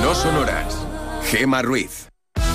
No sonoras. Gema Ruiz.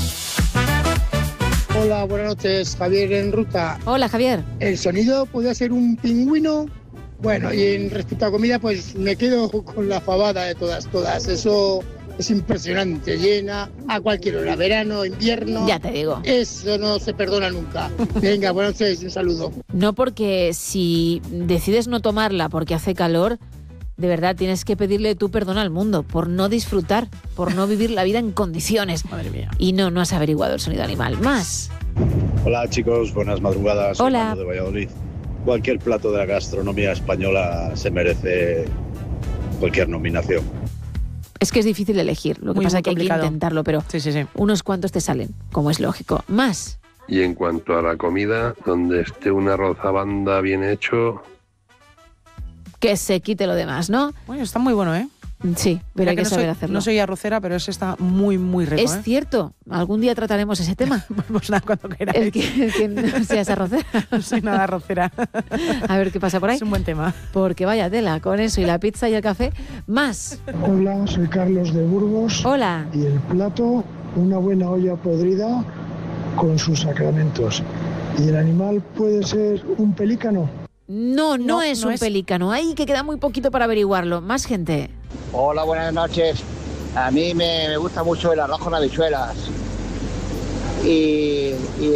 Hola, buenas noches, Javier en ruta. Hola, Javier. El sonido podría ser un pingüino. Bueno, y en respecto a comida, pues me quedo con la fabada de todas. Eso es impresionante, llena a cualquier hora, verano, invierno. Ya te digo. Eso no se perdona nunca. Venga, buenas noches, un saludo. No, porque si decides no tomarla porque hace calor, de verdad tienes que pedirle tú perdón al mundo por no disfrutar, por no vivir la vida en condiciones. Madre mía. Y no has averiguado el sonido animal. Más. Hola chicos, buenas madrugadas. Hola. Soy Manu de Valladolid. Cualquier plato de la gastronomía española se merece cualquier nominación. Es que es difícil elegir, lo que Muy, pasa muy es que hay que complicado. intentarlo, pero Sí. unos cuantos te salen, como es lógico. Más. Y en cuanto a la comida, donde esté un arroz a banda bien hecho, Que se quite lo demás, ¿no? Bueno, está muy bueno, ¿eh? Sí, pero Mira hay que no saber soy, hacerlo. No soy arrocera, pero ese está muy, muy rico, Es ¿eh? cierto, algún día trataremos ese tema. Pues nada, cuando queráis. El que no seas arrocera. No soy nada arrocera. A ver qué pasa por ahí. Es un buen tema. Porque vaya tela, con eso y la pizza y el café. Más. Hola, soy Carlos de Burgos. Hola. Y el plato, una buena olla podrida con sus sacramentos. ¿Y el animal puede ser un pelícano? No es un pelícano. Ay, que queda muy poquito para averiguarlo. Más gente. Hola, buenas noches. A mí me gusta mucho el arroz con habichuelas. Y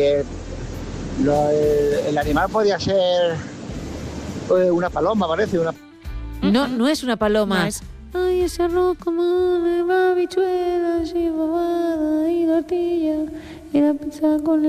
el animal podría ser una paloma, parece. No es una paloma. No es. Ay, ese arroz como de habichuelas y bobada y tortilla y la pizza con